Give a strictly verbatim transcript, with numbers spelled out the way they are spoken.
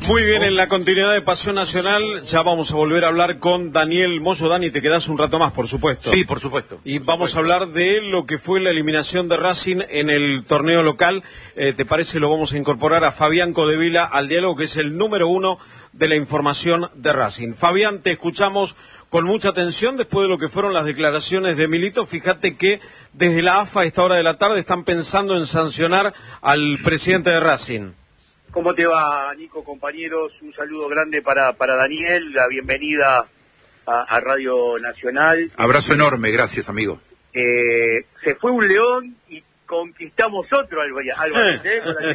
Muy bien, en la continuidad de Pasión Nacional ya vamos a volver a hablar con Daniel Moyo. Dani, te quedás un rato más, por supuesto. Sí, por supuesto. Y por vamos supuesto. a hablar de lo que fue la eliminación de Racing en el torneo local. Eh, ¿Te parece? Lo vamos a incorporar a Fabián Codevila al diálogo, que es el número uno de la información de Racing. Fabián, te escuchamos con mucha atención después de lo que fueron las declaraciones de Milito. Fíjate que desde la A F A a esta hora de la tarde están pensando en sancionar al presidente de Racing. ¿Cómo te va, Nico, compañeros? Un saludo grande para, para Daniel, la bienvenida a, a Radio Nacional. Abrazo enorme, gracias, amigo. Eh, se fue un león y conquistamos otro, Álvarez, ¿eh? Con la